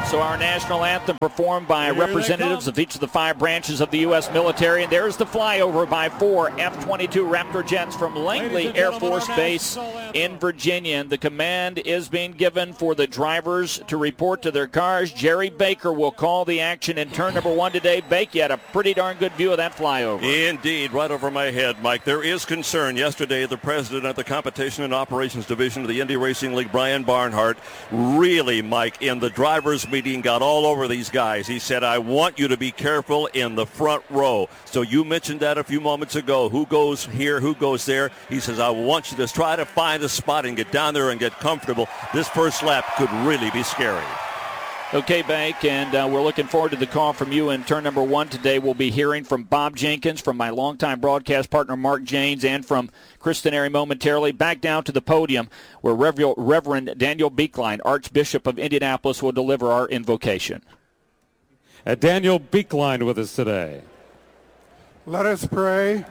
So our national anthem performed by representatives of each of the 5 branches of the U.S. military. And there's the flyover by 4 F-22 Raptor jets from Langley Air Force Base in Virginia. And the command is being given for the drivers to report to their cars. Jerry Baker will call the action in turn number 1 today. Baker, you had a pretty darn good view of that flyover. Indeed, right over my head, Mike. There is concern. Yesterday, the president of the Competition and Operations Division of the Indy Racing League, Brian Barnhart, really, Mike, in the drivers' meeting, got all over these guys. He said, I want you to be careful in the front row. So you mentioned that a few moments ago. Who goes here, who goes there? He says, I want you to try to find a spot and get down there and get comfortable. This first lap could really be scary. Okay, Bank, and we're looking forward to the call from you in turn number 1 today. We'll be hearing from Bob Jenkins, from my longtime broadcast partner Mark Janes, and from Chris Denari momentarily. Back down to the podium where Reverend Daniel Beekline, Archbishop of Indianapolis, will deliver our invocation. Daniel Beekline with us today. Let us pray.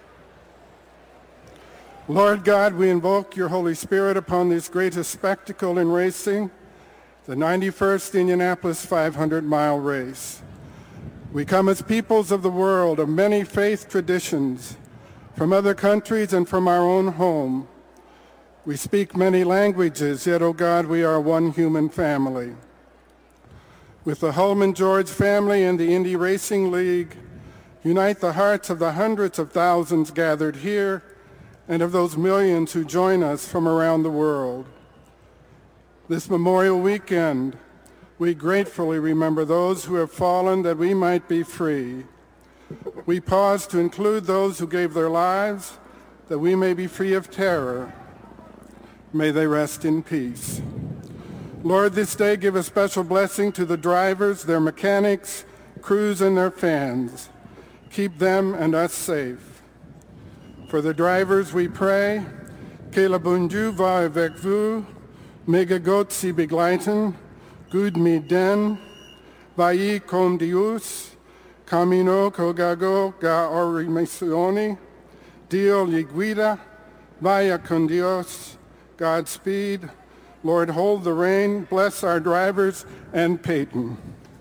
Lord God, we invoke your Holy Spirit upon this greatest spectacle in racing, the 91st Indianapolis 500-mile race. We come as peoples of the world of many faith traditions, from other countries and from our own home. We speak many languages, yet, O God, we are one human family. With the Holman George family and the Indy Racing League, unite the hearts of the hundreds of thousands gathered here and of those millions who join us from around the world. This Memorial Weekend, we gratefully remember those who have fallen that we might be free. We pause to include those who gave their lives that we may be free of terror. May they rest in peace. Lord, this day give a special blessing to the drivers, their mechanics, crews, and their fans. Keep them and us safe. For the drivers we pray, que le bon Dieu va avec vous, mega Gott sie begleiten, gut mit den, vai con Dios, camino cogago ga orimissioni, Dio li guida, vaya con Dios, Godspeed. Lord, hold the rein, bless our drivers, and Peyton.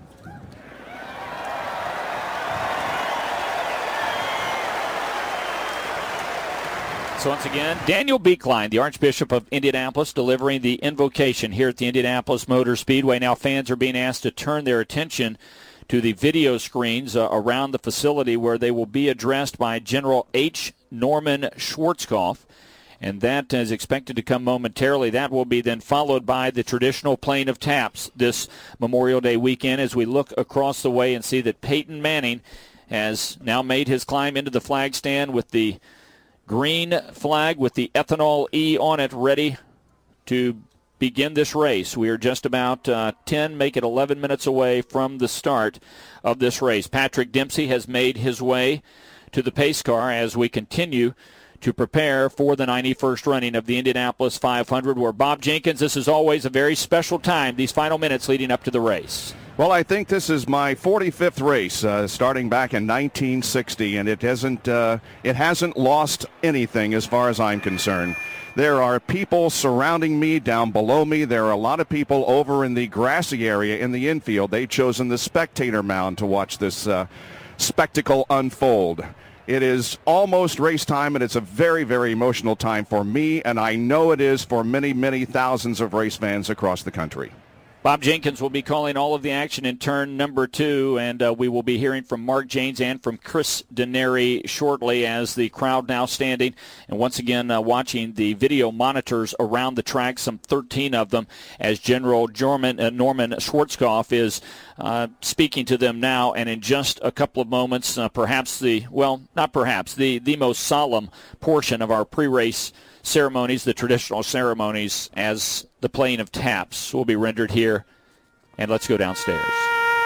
So once again, Daniel Beekline, the Archbishop of Indianapolis, delivering the invocation here at the Indianapolis Motor Speedway. Now fans are being asked to turn their attention to the video screens around the facility where they will be addressed by General H. Norman Schwarzkopf. And that is expected to come momentarily. That will be then followed by the traditional playing of taps this Memorial Day weekend as we look across the way and see that Peyton Manning has now made his climb into the flag stand with the green flag with the ethanol E on it, ready to begin this race. We are just about 10, make it 11 minutes away from the start of this race. Patrick Dempsey has made his way to the pace car as we continue to prepare for the 91st running of the Indianapolis 500, where Bob Jenkins, this is always a very special time, these final minutes leading up to the race. Well, I think this is my 45th race, starting back in 1960, and it hasn't lost anything as far as I'm concerned. There are people surrounding me, down below me. There are a lot of people over in the grassy area in the infield. They've chosen the spectator mound to watch this spectacle unfold. It is almost race time, and it's a very, very emotional time for me, and I know it is for many, many thousands of race fans across the country. Bob Jenkins will be calling all of the action in turn number 2, and we will be hearing from Mark Janes and from Chris Denari shortly as the crowd now standing and once again watching the video monitors around the track, some 13 of them, as General Norman Schwarzkopf is speaking to them now, and in just a couple of moments, perhaps the most solemn portion of our pre-race ceremonies, the traditional ceremonies, as the playing of taps will be rendered here. And let's go downstairs.